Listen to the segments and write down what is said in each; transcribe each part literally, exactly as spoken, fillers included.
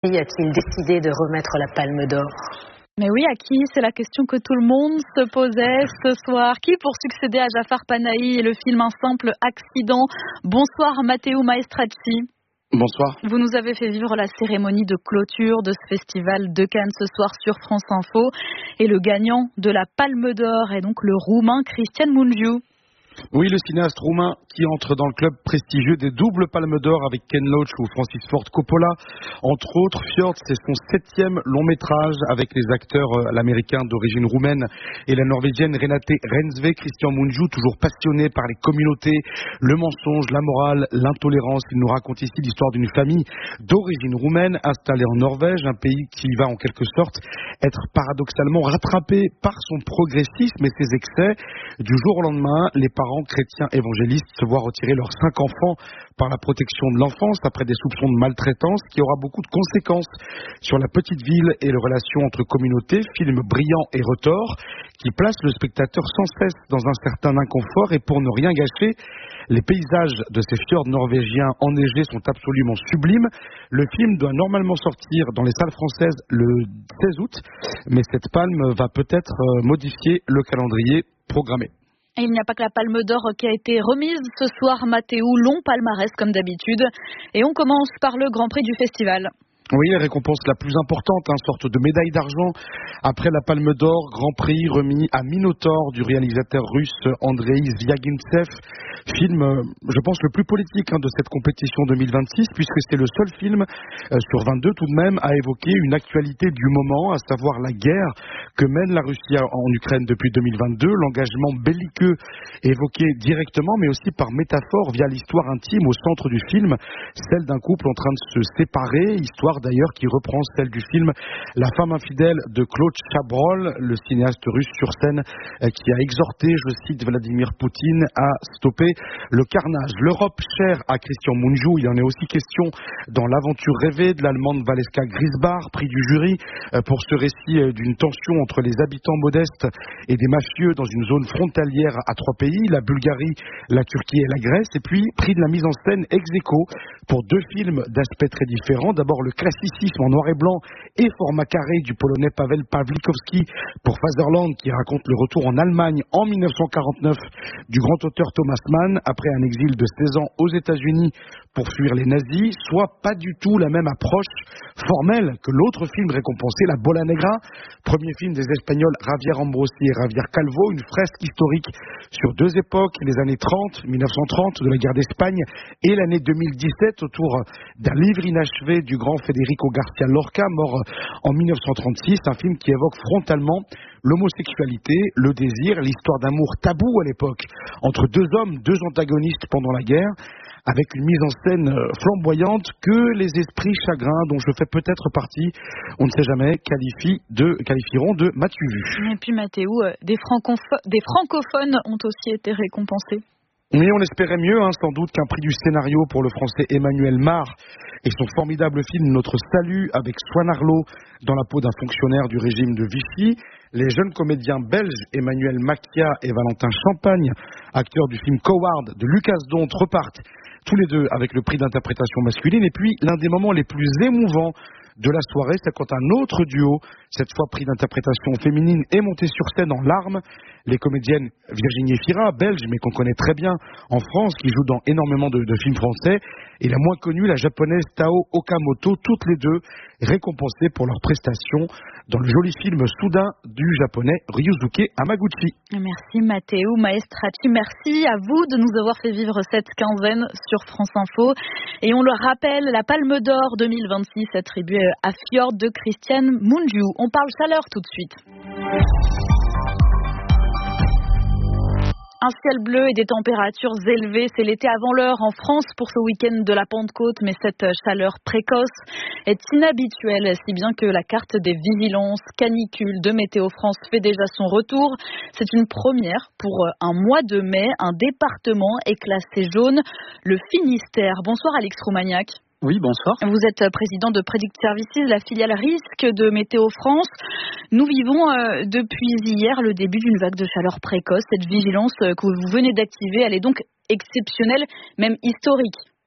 Qui a-t-il décidé de remettre la Palme d'Or ? Mais oui, à qui ? C'est la question que tout le monde se posait ce soir. Qui pour succéder à Jafar Panahi et le film Un simple accident ? Bonsoir Matteo Maestracci. Bonsoir. Vous nous avez fait vivre la cérémonie de clôture de ce festival de Cannes ce soir sur France Info. Et le gagnant de la Palme d'Or est donc le Roumain Cristian Mungiu. Oui, le cinéaste roumain qui entre dans le club prestigieux des doubles palmes d'or avec Ken Loach ou Francis Ford Coppola. Entre autres, Fjord, c'est son septième long métrage avec les acteurs euh, l'américain d'origine roumaine et la norvégienne Renate Reinsve. Cristian Mungiu, toujours passionné par les communautés, le mensonge, la morale, l'intolérance. Il nous raconte ici l'histoire d'une famille d'origine roumaine installée en Norvège, un pays qui va en quelque sorte être paradoxalement rattrapé par son progressisme et ses excès. Du jour au lendemain, les parents chrétiens évangélistes se voient retirer leurs cinq enfants par la protection de l'enfance après des soupçons de maltraitance qui aura beaucoup de conséquences sur la petite ville et les relations entre communautés. Film brillant et retors qui place le spectateur sans cesse dans un certain inconfort et pour ne rien gâcher, les paysages de ces fjords norvégiens enneigés sont absolument sublimes. Le film doit normalement sortir dans les salles françaises le seize août, mais cette palme va peut-être modifier le calendrier programmé. Et il n'y a pas que la Palme d'Or qui a été remise ce soir, Matteo, long palmarès comme d'habitude. Et on commence par le Grand Prix du festival. Oui, la récompense la plus importante, une sorte de médaille d'argent après la Palme d'Or, Grand Prix remis à Minotaur du réalisateur russe Andrei Zvyagintsev. Film, je pense, le plus politique hein, de cette compétition deux mille vingt-six, puisque c'est le seul film euh, sur vingt-deux tout de même à évoquer une actualité du moment, à savoir la guerre que mène la Russie en Ukraine depuis deux mille vingt-deux, l'engagement belliqueux évoqué directement, mais aussi par métaphore via l'histoire intime au centre du film, celle d'un couple en train de se séparer, histoire d'ailleurs qui reprend celle du film La femme infidèle de Claude Chabrol, le cinéaste russe sur scène euh, qui a exhorté, je cite, Vladimir Poutine à stopper le carnage. L'Europe chère à Cristian Mungiu, il en est aussi question dans l'aventure rêvée de l'allemande Valeska Grisbach, prix du jury euh, pour ce récit euh, d'une tension entre les habitants modestes et des mafieux dans une zone frontalière à trois pays, la Bulgarie, la Turquie et la Grèce, et puis prix de la mise en scène ex aequo pour deux films d'aspects très différents. D'abord le classicisme en noir et blanc et format carré du polonais Paweł Pawlikowski pour Fatherland qui raconte le retour en Allemagne en mille neuf cent quarante-neuf du grand auteur Thomas Mann après un exil de seize ans aux États-Unis pour fuir les nazis, soit pas du tout la même approche formelle que l'autre film récompensé, La Bola Negra, premier film des Espagnols Javier Ambrosi et Javier Calvo, une fresque historique sur deux époques, les années trente, mille neuf cent trente de la guerre d'Espagne et l'année deux mille dix-sept autour d'un livre inachevé du grand Federico García Lorca, mort en mille neuf cent trente-six, un film qui évoque frontalement l'homosexualité, le désir, l'histoire d'amour tabou à l'époque entre deux hommes, deux antagonistes pendant la guerre, avec une mise en scène flamboyante que les esprits chagrins, dont je fais peut-être partie, on ne sait jamais, qualifient de, qualifieront de m'as-tu vu. Et puis Matteo, des, francopho- des francophones ont aussi été récompensés. Oui, on espérait mieux, hein, sans doute, qu'un prix du scénario pour le français Emmanuel Mar et son formidable film Notre Salut avec Swan Arlo dans la peau d'un fonctionnaire du régime de Vichy. Les jeunes comédiens belges Emmanuel Macchia et Valentin Champagne, acteurs du film Coward de Lucas Dont, repartent tous les deux avec le prix d'interprétation masculine. Et puis, l'un des moments les plus émouvants de la soirée, c'est quand un autre duo, cette fois prix d'interprétation féminine, est monté sur scène en larmes. Les comédiennes Virginie Efira, belge, mais qu'on connaît très bien en France, qui joue dans énormément de, de films français, et la moins connue, la japonaise Tao Okamoto, toutes les deux récompensées pour leur prestation dans le joli film soudain du japonais Ryusuke Hamaguchi. Merci Matteo Maestracci, merci à vous de nous avoir fait vivre cette quinzaine sur France Info. Et on le rappelle, la Palme d'Or deux mille vingt-six attribuée à Fjord de Cristian Mungiu. On parle chaleur tout de suite. Un ciel bleu et des températures élevées, c'est l'été avant l'heure en France pour ce week-end de la Pentecôte, mais cette chaleur précoce est inhabituelle, si bien que la carte des vigilances canicules de Météo France fait déjà son retour. C'est une première pour un mois de mai, un département est classé jaune, le Finistère. Bonsoir Alex Roumaniac. Oui, bonsoir. Vous êtes président de Predict Services, la filiale risque de Météo France. Nous vivons euh, depuis hier le début d'une vague de chaleur précoce. Cette vigilance euh, que vous venez d'activer, elle est donc exceptionnelle, même historique.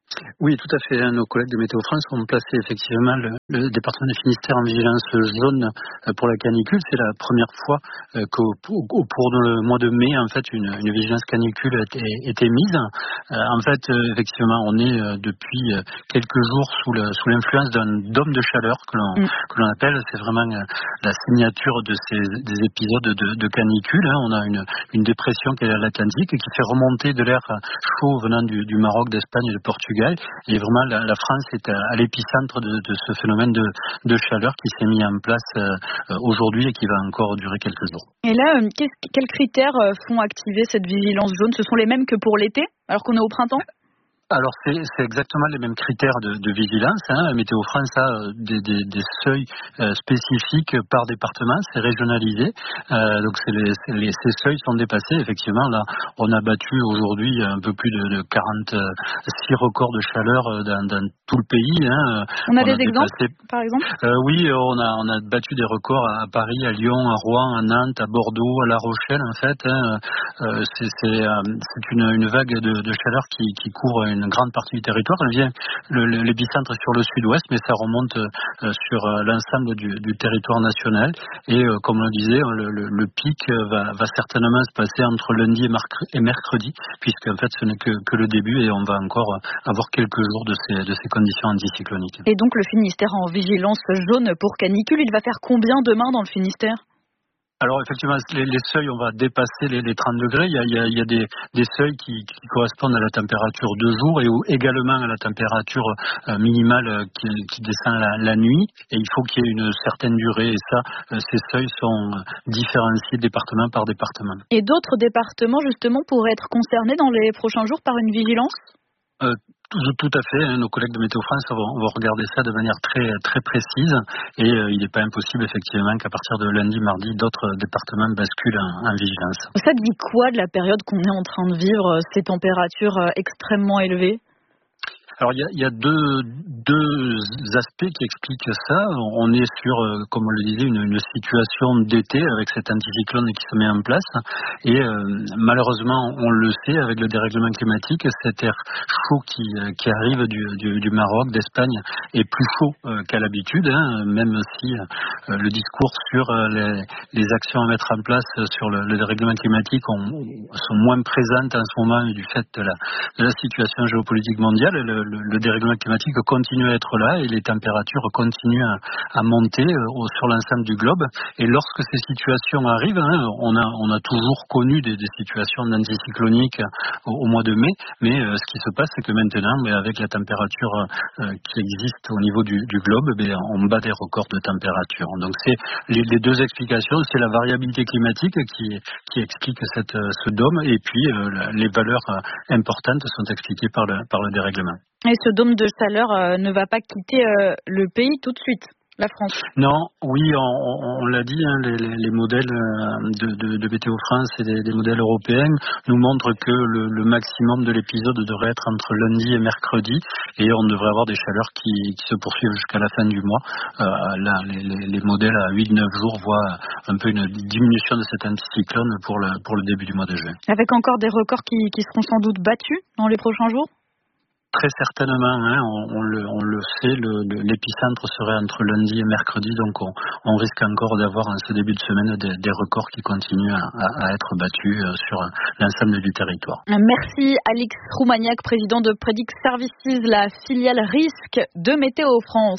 Oui, tout à fait. Nos collègues de Météo France ont placé effectivement le, le département du Finistère en vigilance jaune pour la canicule. C'est la première fois qu'au au, pour le mois de mai, en fait, une, une vigilance canicule était, était mise. En fait, effectivement, on est depuis quelques jours sous, le, sous l'influence d'un dôme de chaleur que l'on, mm. que l'on appelle. C'est vraiment la signature de ces des épisodes de, de canicule. On a une, une dépression qui est à l'Atlantique et qui fait remonter de l'air chaud venant du, du Maroc, d'Espagne et de Portugal. Et vraiment, la, la France est à, à l'épicentre de, de ce phénomène de, de chaleur qui s'est mis en place euh, aujourd'hui et qui va encore durer quelques jours. Et là, euh, quels critères euh, font activer cette vigilance jaune ? Ce sont les mêmes que pour l'été, alors qu'on est au printemps ? Alors c'est, c'est exactement les mêmes critères de, de vigilance. Hein. Météo France a des, des, des seuils euh, spécifiques par département, c'est régionalisé. Euh, donc c'est les, c'est les, ces seuils sont dépassés. Effectivement, là, on a battu aujourd'hui un peu plus de, de quarante-six records de chaleur dans, dans tout le pays. Hein. On a on des a exemples, dépassé... par exemple euh, Oui, on a, on a battu des records à Paris, à Lyon, à Rouen, à Nantes, à Bordeaux, à La Rochelle. En fait, hein. euh, c'est, c'est, euh, c'est une, une vague de, de chaleur qui, qui court une une grande partie du territoire. Elle vient le, le, l'épicentre sur le sud-ouest, mais ça remonte euh, sur euh, l'ensemble du, du territoire national. Et euh, comme on le disait, le, le, le pic va, va certainement se passer entre lundi et, marc- et mercredi, puisque en fait ce n'est que, que le début et on va encore avoir quelques jours de ces, de ces conditions anticycloniques. Et donc le Finistère en vigilance jaune pour canicule, il va faire combien demain dans le Finistère ? Alors effectivement, les, les seuils, on va dépasser les, les trente degrés. Il y a, il y a, il y a des, des seuils qui, qui correspondent à la température de jour et ou également à la température euh, minimale qui, qui descend la, la nuit. Et il faut qu'il y ait une certaine durée. Et ça, euh, ces seuils sont différenciés département par département. Et d'autres départements, justement, pourraient être concernés dans les prochains jours par une vigilance ? Euh, tout, tout à fait. Nos collègues de Météo France vont, vont regarder ça de manière très très précise et euh, il n'est pas impossible effectivement qu'à partir de lundi, mardi, d'autres départements basculent en, en vigilance. Ça te dit quoi de la période qu'on est en train de vivre, ces températures extrêmement élevées ? Alors il y a, il y a deux, deux aspects qui expliquent ça. On est sur, comme on le disait, une, une situation d'été avec cet anticyclone qui se met en place. Et euh, malheureusement, on le sait, avec le dérèglement climatique, cet air chaud qui, qui arrive du, du, du Maroc, d'Espagne, est plus chaud euh, qu'à l'habitude, hein, même si euh, le discours sur euh, les, les actions à mettre en place sur le, le dérèglement climatique ont, sont moins présentes en ce moment du fait de la, de la situation géopolitique mondiale. Le, Le, le dérèglement climatique continue à être là et les températures continuent à, à monter euh, sur l'ensemble du globe. Et lorsque ces situations arrivent, hein, on, a, on a toujours connu des, des situations d'anticyclonique au, au mois de mai, mais euh, ce qui se passe, c'est que maintenant, mais avec la température euh, qui existe au niveau du, du globe, mais on bat des records de température. Donc c'est les, les deux explications, c'est la variabilité climatique qui, qui explique cette, ce dôme, et puis euh, les valeurs euh, importantes sont expliquées par le, par le dérèglement. Et ce dôme de chaleur euh, ne va pas quitter euh, le pays tout de suite, la France ? Non, oui, on, on, on l'a dit, hein, les, les, les modèles de, de, de Météo France et des, des modèles européens nous montrent que le, le maximum de l'épisode devrait être entre lundi et mercredi, et on devrait avoir des chaleurs qui, qui se poursuivent jusqu'à la fin du mois. Euh, là, les, les, les modèles à huit neuf jours voient un peu une diminution de cet anticyclone pour le, pour le début du mois de juin. Avec encore des records qui, qui seront sans doute battus dans les prochains jours ? Très certainement, hein, on, on, le, on le sait, le, le, l'épicentre serait entre lundi et mercredi, donc on, on risque encore d'avoir en ce début de semaine des, des records qui continuent à, à, à être battus sur l'ensemble du territoire. Merci Alix Roumaniac, président de Predict Services, la filiale risque de Météo France.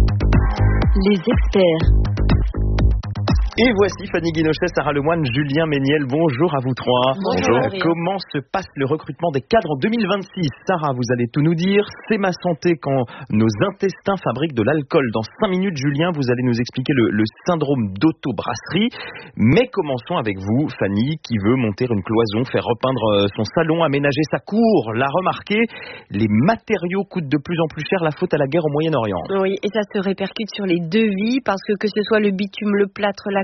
Les experts. Et voici Fanny Guinochet, Sarah Lemoine, Julien Méniel. Bonjour à vous trois. Bonjour. Bonjour. Comment se passe le recrutement des cadres en deux mille vingt-six ? Sarah, vous allez tout nous dire. C'est ma santé quand nos intestins fabriquent de l'alcool. Dans cinq minutes, Julien, vous allez nous expliquer le, le syndrome d'auto-brasserie. Mais commençons avec vous, Fanny, qui veut monter une cloison, faire repeindre son salon, aménager sa cour. La remarquer, les matériaux coûtent de plus en plus cher, la faute à la guerre au Moyen-Orient. Oui, et ça se répercute sur les devis parce que que ce soit le bitume, le plâtre, la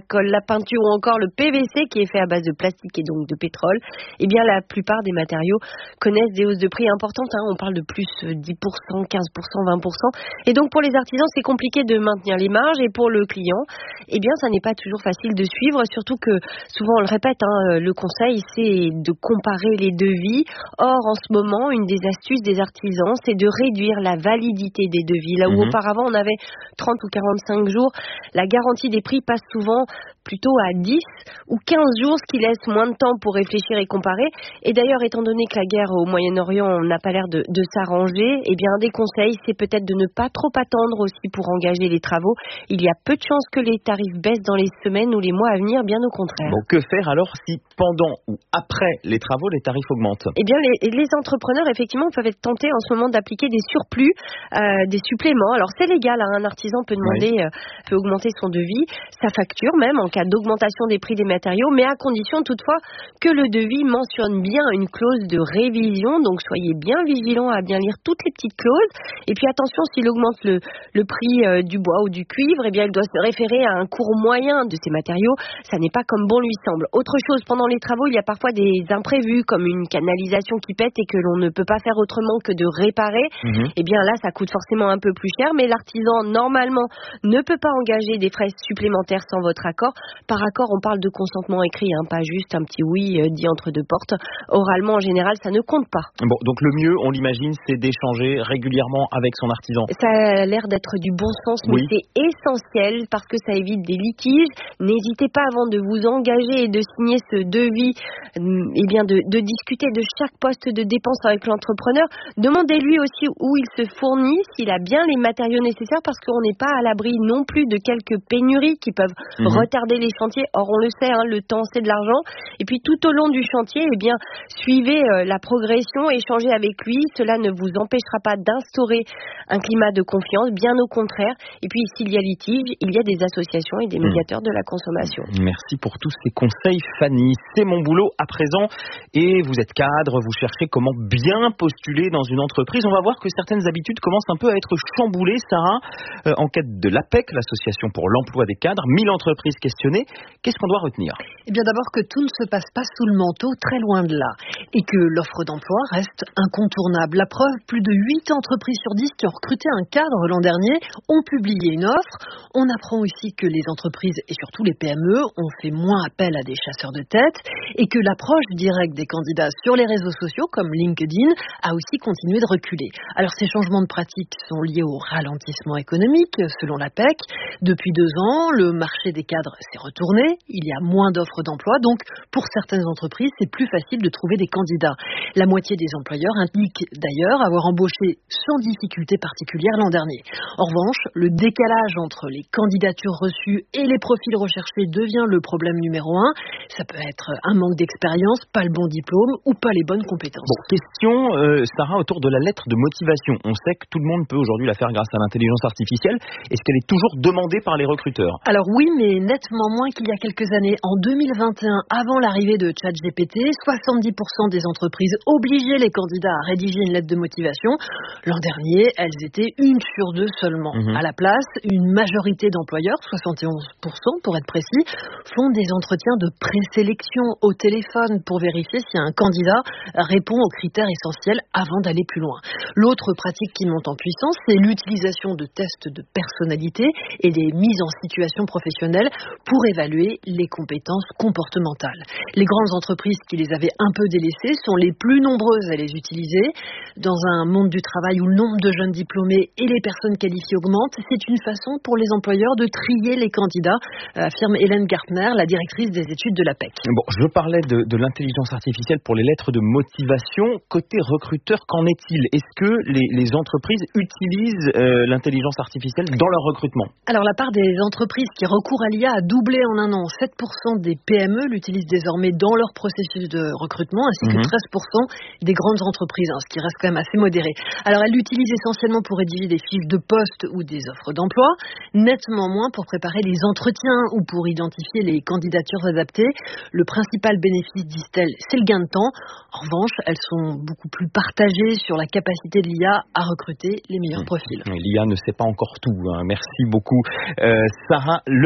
colle, la peinture ou encore le P V C qui est fait à base de plastique et donc de pétrole, eh bien la plupart des matériaux connaissent des hausses de prix importantes. Hein. On parle de plus dix pour cent, quinze pour cent, vingt pour cent. Et donc pour les artisans, c'est compliqué de maintenir les marges. Et pour le client, eh bien ça n'est pas toujours facile de suivre. Surtout que souvent on le répète, hein, le conseil c'est de comparer les devis. Or en ce moment, une des astuces des artisans, c'est de réduire la validité des devis. Là où mmh. auparavant on avait trente ou quarante-cinq jours, la garantie des prix passe souvent plutôt à dix ou quinze jours, ce qui laisse moins de temps pour réfléchir et comparer. Et d'ailleurs, étant donné que la guerre au Moyen-Orient n'a pas l'air de, de s'arranger, eh bien, un des conseils, c'est peut-être de ne pas trop attendre aussi pour engager les travaux. Il y a peu de chances que les tarifs baissent dans les semaines ou les mois à venir, bien au contraire. Bon, que faire alors si pendant ou après les travaux, les tarifs augmentent ? Eh bien, les, les entrepreneurs, effectivement, peuvent être tentés en ce moment d'appliquer des surplus, euh, des suppléments. Alors, c'est légal, hein, un artisan peut demander, oui. euh, peut augmenter son devis, sa facture même, en cas d'augmentation des prix des matériaux, mais à condition toutefois que le devis mentionne bien une clause de révision. Donc soyez bien vigilants à bien lire toutes les petites clauses. Et puis attention, s'il augmente le, le prix euh, du bois ou du cuivre, eh bien il doit se référer à un cours moyen de ces matériaux. Ça n'est pas comme bon lui semble. Autre chose, pendant les travaux, il y a parfois des imprévus, comme une canalisation qui pète et que l'on ne peut pas faire autrement que de réparer. Mmh. Eh bien là, ça coûte forcément un peu plus cher, mais l'artisan, normalement, ne peut pas engager des frais supplémentaires sans votre accord. Par accord, on parle de consentement écrit, hein, pas juste un petit oui euh, dit entre deux portes. Oralement, en général, ça ne compte pas. Bon, donc le mieux, on l'imagine, c'est d'échanger régulièrement avec son artisan. Ça a l'air d'être du bon sens, mais oui. c'est essentiel parce que ça évite des litiges. N'hésitez pas, avant de vous engager et de signer ce devis, eh bien de, de discuter de chaque poste de dépense avec l'entrepreneur. Demandez-lui aussi où il se fournit, s'il a bien les matériaux nécessaires, parce qu'on n'est pas à l'abri non plus de quelques pénuries qui peuvent mmh. retarder les chantiers. Or, on le sait, hein, le temps, c'est de l'argent. Et puis, tout au long du chantier, eh bien, suivez euh, la progression, échangez avec lui. Cela ne vous empêchera pas d'instaurer un climat de confiance, bien au contraire. Et puis, s'il y a litige, il y a des associations et des médiateurs mmh. de la consommation. Merci pour tous ces conseils, Fanny. C'est mon boulot à présent. Et vous êtes cadre, vous cherchez comment bien postuler dans une entreprise. On va voir que certaines habitudes commencent un peu à être chamboulées, Sarah. Euh, enquête de l'A P E C, l'Association pour l'emploi des cadres, mille entreprises questionnées. Qu'est-ce qu'on doit retenir ? Eh bien d'abord que tout ne se passe pas sous le manteau, très loin de là. Et que l'offre d'emploi reste incontournable. La preuve, plus de huit entreprises sur dix qui ont recruté un cadre l'an dernier ont publié une offre. On apprend aussi que les entreprises et surtout les P M E ont fait moins appel à des chasseurs de tête et que l'approche directe des candidats sur les réseaux sociaux comme LinkedIn a aussi continué de reculer. Alors ces changements de pratiques sont liés au ralentissement économique selon l'A P E C. Depuis deux ans, le marché des cadres s'est retourné. Il y a moins d'offres d'emploi, donc pour certaines entreprises, c'est plus facile de trouver des candidats. La moitié des employeurs indiquent d'ailleurs avoir embauché sans difficulté particulière l'an dernier. En revanche, le décalage entre les candidatures reçues et les profils recherchés devient le problème numéro un. Ça peut être un manque d'expérience, pas le bon diplôme ou pas les bonnes compétences. Bon, question, euh, Sarah, autour de la lettre de motivation. On sait que tout le monde peut aujourd'hui la faire grâce à l'intelligence artificielle. Est-ce qu'elle est toujours demandée par les recruteurs ? Alors oui, mais nettement moins qu'il y a quelques années. En deux mille vingt et un, avant l'arrivée de ChatGPT, soixante-dix pour cent des entreprises obligeaient les candidats à rédiger une lettre de motivation. L'an dernier, elles étaient une sur deux seulement. Mmh. À la place, une majorité d'employeurs, soixante et onze pour cent pour être précis, font des entretiens de présélection au téléphone pour vérifier si un candidat répond aux critères essentiels avant d'aller plus loin. L'autre pratique qui monte en puissance, c'est l'utilisation de tests de personnalité et des mises en situation professionnelle pour évaluer les compétences comportementales. Les grandes entreprises qui les avaient un peu délaissées sont les plus nombreuses à les utiliser. Dans un monde du travail où le nombre de jeunes diplômés et les personnes qualifiées augmente, c'est une façon pour les employeurs de trier les candidats, affirme Hélène Gartner, la directrice des études de l'A P E C. Bon, je parlais de, de l'intelligence artificielle pour les lettres de motivation. Côté recruteur, qu'en est-il ? Est-ce que les, les entreprises utilisent euh, l'intelligence artificielle dans leur recrutement ? Alors, la part des entreprises qui recourent à l'I A a doublé en un an. sept pour cent des P M E l'utilisent désormais dans leur processus de recrutement, ainsi que mmh. treize pour cent des grandes entreprises, hein, ce qui reste quand même assez modéré. Alors, elles l'utilisent essentiellement pour rédiger des fiches de poste ou des offres d'emploi, nettement moins pour préparer les entretiens ou pour identifier les candidatures adaptées. Le principal bénéfice, disent-elles, c'est le gain de temps. En revanche, elles sont beaucoup plus partagées sur la capacité de l'I A à recruter les meilleurs profils. L'I A ne sait pas encore tout. Hein. Merci beaucoup. Euh, Sarah Lemoine.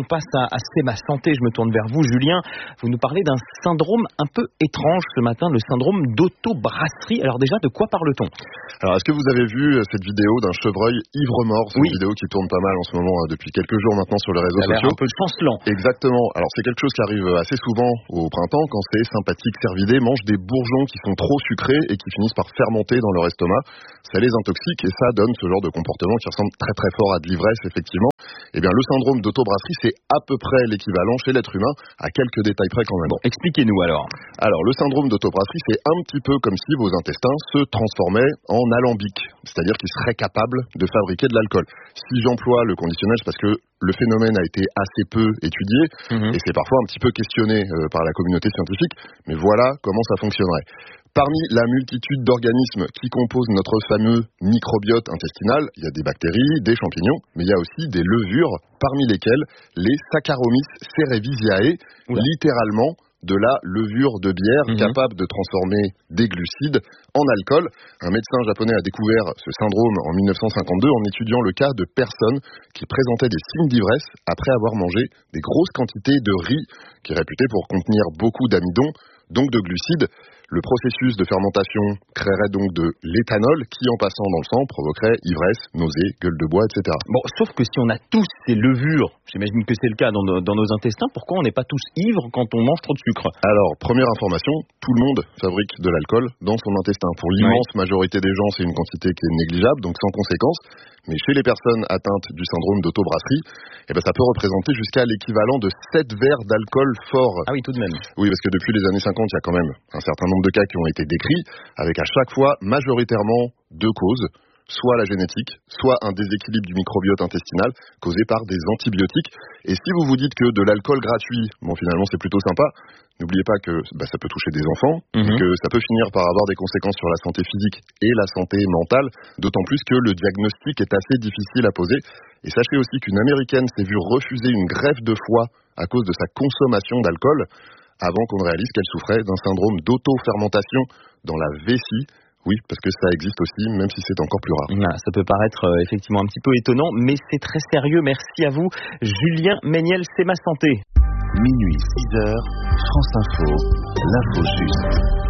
passe à, à C'est ma santé. Je me tourne vers vous, Julien. Vous nous parlez d'un syndrome un peu étrange ce matin, le syndrome d'autobrasserie. Alors déjà, de quoi parle-t-on? Alors, est-ce que vous avez vu cette vidéo d'un chevreuil ivre-mort? C'est oui. une vidéo qui tourne pas mal en ce moment, hein, depuis quelques jours maintenant sur les réseaux Ça a l'air sociaux. Un peu chancelant. Exactement. Alors, c'est quelque chose qui arrive assez souvent au printemps quand ces sympathiques cervidés mangent des bourgeons qui sont trop sucrés et qui finissent par fermenter dans leur estomac. Ça les intoxique et ça donne ce genre de comportement qui ressemble très très fort à de l'ivresse, effectivement. Eh bien, le syndrome d'autobrasserie, c'est à peu près l'équivalent chez l'être humain, à quelques détails près quand même. Bon, expliquez-nous alors. Alors, le syndrome d'autobrasserie, c'est un petit peu comme si vos intestins se transformaient en alambic, c'est-à-dire qu'ils seraient capables de fabriquer de l'alcool. Si j'emploie le conditionnel, c'est parce que le phénomène a été assez peu étudié mmh. et c'est parfois un petit peu questionné euh, par la communauté scientifique, mais voilà comment ça fonctionnerait. Parmi la multitude d'organismes qui composent notre fameux microbiote intestinal, il y a des bactéries, des champignons, mais il y a aussi des levures, parmi lesquelles les Saccharomyces cerevisiae, Oula. littéralement de la levure de bière mmh. capable de transformer des glucides en alcool. Un médecin japonais a découvert ce syndrome en mille neuf cent cinquante-deux en étudiant le cas de personnes qui présentaient des signes d'ivresse après avoir mangé des grosses quantités de riz qui est réputé pour contenir beaucoup d'amidon, donc de glucides. Le processus de fermentation créerait donc de l'éthanol qui, en passant dans le sang, provoquerait ivresse, nausée, gueule de bois, et cetera. Bon, sauf que si on a tous ces levures, j'imagine que c'est le cas dans nos, dans nos intestins, pourquoi on n'est pas tous ivres quand on mange trop de sucre? Alors, première information, tout le monde fabrique de l'alcool dans son intestin. Pour l'immense oui. majorité des gens, c'est une quantité qui est négligeable, donc sans conséquence. Mais chez les personnes atteintes du syndrome d'autobrasserie, eh ben, ça peut représenter jusqu'à l'équivalent de sept verres d'alcool fort. Ah oui, tout de même. Oui, parce que depuis les années cinquante, il y a quand même un certain nombre de cas qui ont été décrits, avec à chaque fois, majoritairement, deux causes. Soit la génétique, soit un déséquilibre du microbiote intestinal causé par des antibiotiques. Et si vous vous dites que de l'alcool gratuit, bon finalement c'est plutôt sympa, n'oubliez pas que bah, ça peut toucher des enfants, mmh. et que ça peut finir par avoir des conséquences sur la santé physique et la santé mentale, d'autant plus que le diagnostic est assez difficile à poser. Et sachez aussi qu'une Américaine s'est vue refuser une greffe de foie à cause de sa consommation d'alcool, avant qu'on ne réalise qu'elle souffrait d'un syndrome d'auto-fermentation dans la vessie. Oui, parce que ça existe aussi, même si c'est encore plus rare. Ah, ça peut paraître euh, effectivement un petit peu étonnant, mais c'est très sérieux. Merci à vous, Julien Méniel, C'est ma santé. Minuit, six heures, France Info, l'info juste.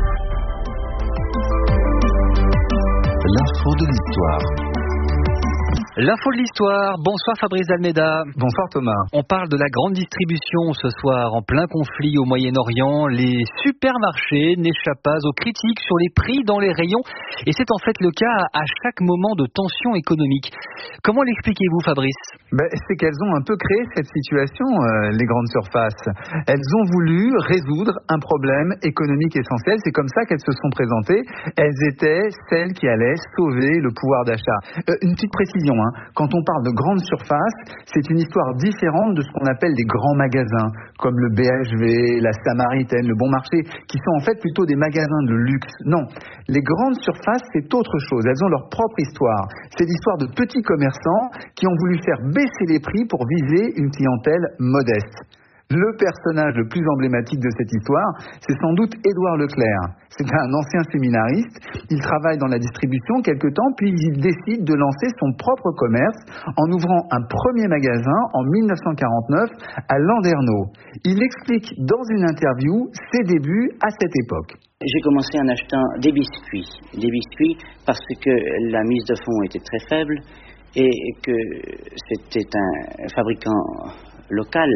L'info de l'histoire. L'info de l'histoire. Bonsoir Fabrice Almeida. Bonsoir Thomas. On parle de la grande distribution ce soir en plein conflit au Moyen-Orient. Les supermarchés n'échappent pas aux critiques sur les prix dans les rayons et c'est en fait le cas à chaque moment de tension économique. Comment l'expliquez-vous Fabrice? ben, C'est qu'elles ont un peu créé cette situation, euh, les grandes surfaces. Elles ont voulu résoudre un problème économique essentiel. C'est comme ça qu'elles se sont présentées. Elles étaient celles qui allaient sauver le pouvoir d'achat. Euh, une petite précision. Hein. Quand on parle de grandes surfaces, c'est une histoire différente de ce qu'on appelle des grands magasins, comme le B H V, la Samaritaine, le Bon Marché, qui sont en fait plutôt des magasins de luxe. Non, les grandes surfaces, c'est autre chose. Elles ont leur propre histoire. C'est l'histoire de petits commerçants qui ont voulu faire baisser les prix pour viser une clientèle modeste. Le personnage le plus emblématique de cette histoire, c'est sans doute Édouard Leclerc. C'est un ancien séminariste. Il travaille dans la distribution quelque temps, puis il décide de lancer son propre commerce en ouvrant un premier magasin en mille neuf cent quarante-neuf à Landerneau. Il explique dans une interview ses débuts à cette époque. J'ai commencé en achetant des biscuits. Des biscuits parce que la mise de fonds était très faible et que c'était un fabricant local,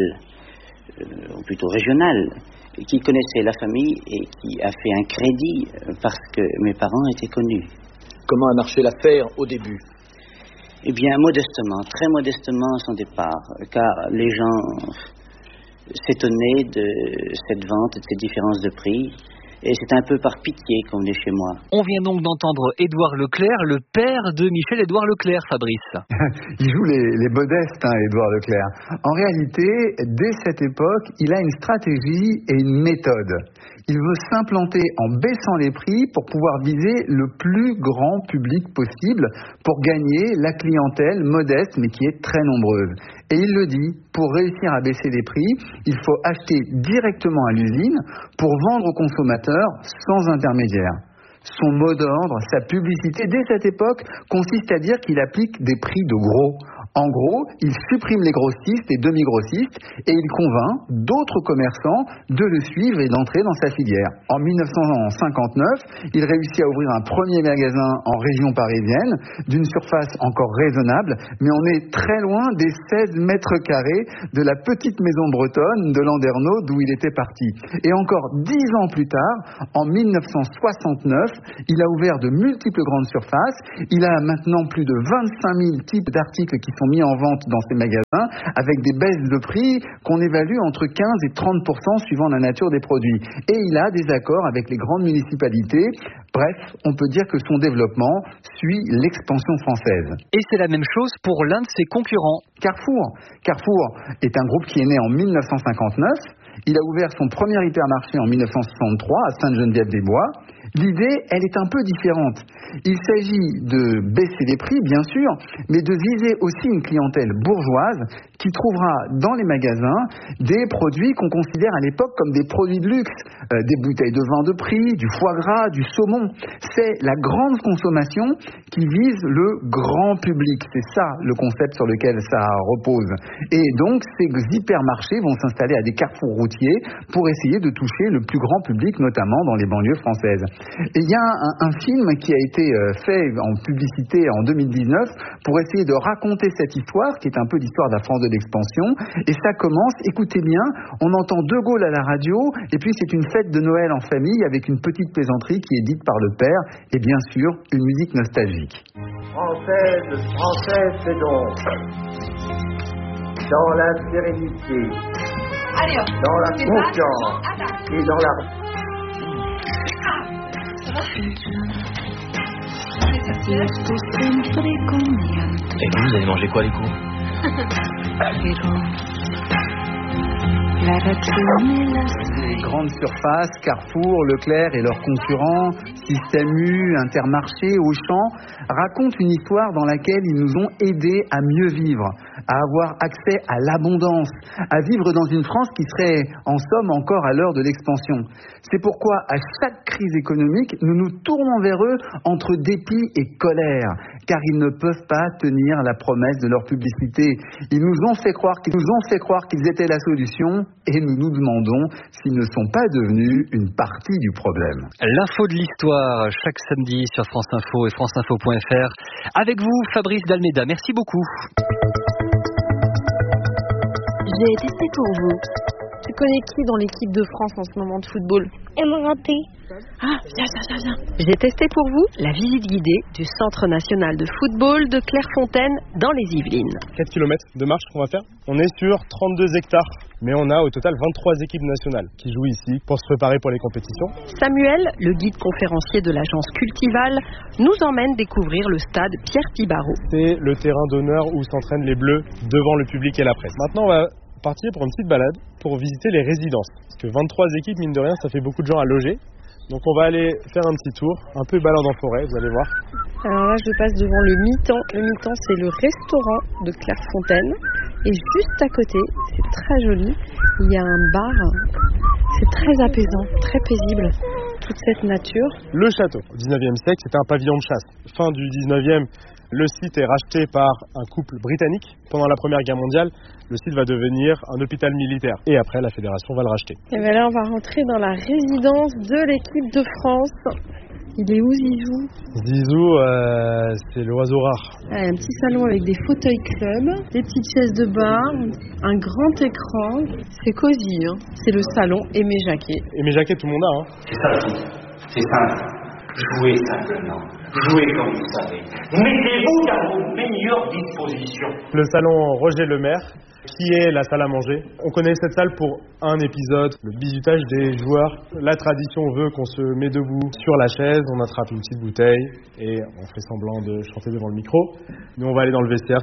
ou plutôt régional, qui connaissait la famille et qui a fait un crédit parce que mes parents étaient connus. Comment a marché l'affaire au début? Eh bien, modestement, très modestement à son départ, car les gens s'étonnaient de cette vente et de ces différences de prix. Et c'est un peu par pitié qu'on est chez moi. On vient donc d'entendre Édouard Leclerc, le père de Michel-Édouard Leclerc, Fabrice. Il joue les, les modestes, hein, Édouard Leclerc. En réalité, dès cette époque, il a une stratégie et une méthode. Il veut s'implanter en baissant les prix pour pouvoir viser le plus grand public possible pour gagner la clientèle modeste mais qui est très nombreuse. Et il le dit, pour réussir à baisser les prix, il faut acheter directement à l'usine pour vendre aux consommateurs sans intermédiaire. Son mot d'ordre, sa publicité, dès cette époque, consiste à dire qu'il applique des prix de gros. En gros, il supprime les grossistes et demi-grossistes et il convainc d'autres commerçants de le suivre et d'entrer dans sa filière. En mille neuf cent cinquante-neuf, il réussit à ouvrir un premier magasin en région parisienne d'une surface encore raisonnable, mais on est très loin des seize mètres carrés de la petite maison bretonne de Landerneau d'où il était parti. Et encore dix ans plus tard, en mille neuf cent soixante-neuf, il a ouvert de multiples grandes surfaces. Il a maintenant plus de vingt-cinq mille types d'articles qui sont mis en vente dans ces magasins avec des baisses de prix qu'on évalue entre quinze et trente pour cent suivant la nature des produits. Et il a des accords avec les grandes municipalités. Bref, on peut dire que son développement suit l'expansion française. Et c'est la même chose pour l'un de ses concurrents. Carrefour. Carrefour est un groupe qui est né en mille neuf cent cinquante-neuf. Il a ouvert son premier hypermarché en mille neuf cent soixante-trois à Sainte-Geneviève-des-Bois. L'idée, elle est un peu différente. Il s'agit de baisser les prix, bien sûr, mais de viser aussi une clientèle bourgeoise qui trouvera dans les magasins des produits qu'on considère à l'époque comme des produits de luxe, euh, des bouteilles de vin de prix, du foie gras, du saumon. C'est la grande consommation qui vise le grand public. C'est ça le concept sur lequel ça repose. Et donc, ces hypermarchés vont s'installer à des carrefours routiers pour essayer de toucher le plus grand public, notamment dans les banlieues françaises. Et il y a un, un film qui a été euh, fait en publicité en deux mille dix-neuf pour essayer de raconter cette histoire, qui est un peu l'histoire de la France de l'expansion. Et ça commence, écoutez bien, on entend De Gaulle à la radio, et puis c'est une fête de Noël en famille avec une petite plaisanterie qui est dite par le père, et bien sûr, une musique nostalgique. Française, Française, c'est donc dans la sérénité, Allez, dans la confiance et dans la... Et vous, vous allez manger quoi les coups? Les grandes surfaces, Carrefour, Leclerc et leurs concurrents, Système U, Intermarché, Auchan, racontent une histoire dans laquelle ils nous ont aidés à mieux vivre, à avoir accès à l'abondance, à vivre dans une France qui serait en somme encore à l'heure de l'expansion. C'est pourquoi à chaque crise économique, nous nous tournons vers eux entre dépit et colère, car ils ne peuvent pas tenir la promesse de leur publicité. Ils nous ont fait croire qu'ils nous ont fait croire qu'ils étaient la solution, et nous nous demandons s'ils ne sont pas devenus une partie du problème. L'info de l'histoire, chaque samedi sur France Info et franceinfo point f r. Avec vous, Fabrice Dalméda. Merci beaucoup. J'ai testé pour vous. Tu connais qui dans l'équipe de France en ce moment de football? Mbappé. Ah, viens, viens, viens, viens. J'ai testé pour vous la visite guidée du Centre national de football de Clairefontaine dans les Yvelines. quatre kilomètres de marche qu'on va faire. On est sur trente-deux hectares, mais on a au total vingt-trois équipes nationales qui jouent ici pour se préparer pour les compétitions. Samuel, le guide conférencier de l'agence Cultival, nous emmène découvrir le stade Pierre Pibarot. C'est le terrain d'honneur où s'entraînent les Bleus devant le public et la presse. Maintenant, on va partir pour une petite balade pour visiter les résidences. Parce que vingt-trois équipes, mine de rien, ça fait beaucoup de gens à loger. Donc on va aller faire un petit tour, un peu balade en forêt, vous allez voir. Alors là, je passe devant le mi-temps. Le mi-temps, c'est le restaurant de Clairefontaine. Et juste à côté, c'est très joli, il y a un bar. C'est très apaisant, très paisible, toute cette nature. Le château, au dix-neuvième siècle, c'était un pavillon de chasse. Fin du dix-neuvième, le site est racheté par un couple britannique. Pendant la Première Guerre mondiale, le site va devenir un hôpital militaire. Et après, la fédération va le racheter. Et bien là, on va rentrer dans la résidence de l'équipe de France. Il est où, Zizou? Zizou, euh, c'est l'oiseau rare. Ah, un petit salon avec des fauteuils club, des petites chaises de bar, un grand écran. C'est cosy, hein. C'est le salon et mes jaquets. Et mes jaquets, tout le monde a, hein. C'est ça le foot. C'est simple. Jouez simplement. Jouez comme vous savez. Mettez-vous dans vos meilleures dispositions. Le salon Roger Lemaire, qui est la salle à manger. On connaît cette salle pour un épisode, le bizutage des joueurs. La tradition veut qu'on se met debout sur la chaise, on attrape une petite bouteille et on fait semblant de chanter devant le micro. Nous, on va aller dans le vestiaire.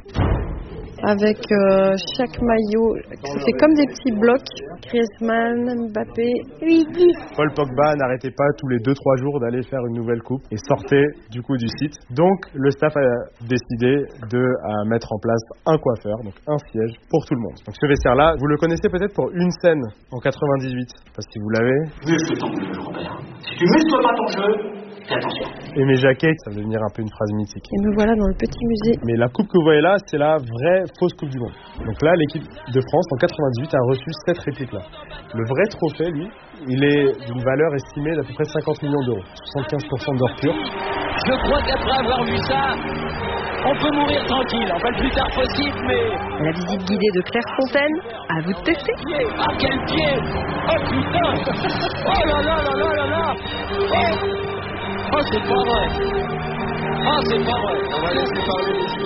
Avec euh, chaque maillot, ça fait comme des petits blocs. Griezmann, Mbappé, Luigi. Paul Pogba n'arrêtait pas tous les deux trois jours d'aller faire une nouvelle coupe et sortait du coup du site. Donc le staff a décidé de euh, mettre en place un coiffeur, donc un siège pour tout le monde. Donc ce vestiaire-là, vous le connaissez peut-être pour une scène en quatre-vingt-dix-huit, parce que si vous l'avez. Muscle ton jeu, Robert. Si tu muscles pas ton jeu, Fais attention. Aimer Jacquet, ça va devenir un peu une phrase mythique. Et me voilà dans le petit musée. Mais la coupe que vous voyez là, c'est la vraie fausse Coupe du Monde. Donc là, l'équipe de France, en quatre-vingt-dix-huit, a reçu cette réplique-là. Le vrai trophée, lui, il est d'une valeur estimée d'à peu près cinquante millions d'euros, soixante-quinze pour cent d'or pur. Je crois qu'après avoir vu ça, on peut mourir tranquille, enfin le plus tard possible, mais... La visite guidée de Claire Fontaine, à vous de tester. Ah, quel pied! Oh putain! Oh là là là là là là! Oh, oh c'est pas vrai! Ah, c'est pas vrai! On va laisser parler.